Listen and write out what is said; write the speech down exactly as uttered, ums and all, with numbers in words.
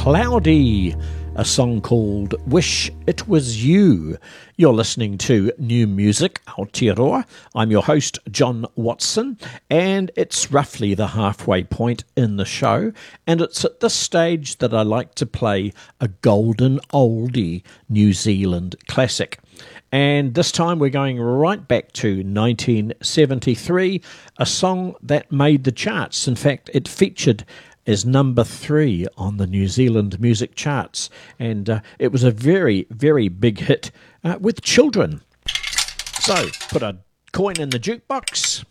Cloudy, a song called Wish It Was You. You're listening to New Music Aotearoa. I'm your host, John Watson, and it's roughly the halfway point in the show, and it's at this stage that I like to play a golden oldie New Zealand classic. And this time we're going right back to nineteen seventy-three, a song that made the charts. In fact, it featured as number three on the New Zealand music charts, and uh, it was a very, very big hit uh, with children. So, put a coin in the jukebox